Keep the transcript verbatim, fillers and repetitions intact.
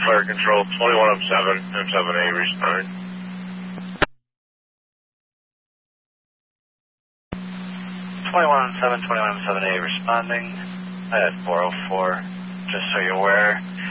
Fire Control, twenty-one M seven, M seven A responding. twenty-one M seven, twenty-one M seven A responding. I had four oh four, just so you're aware.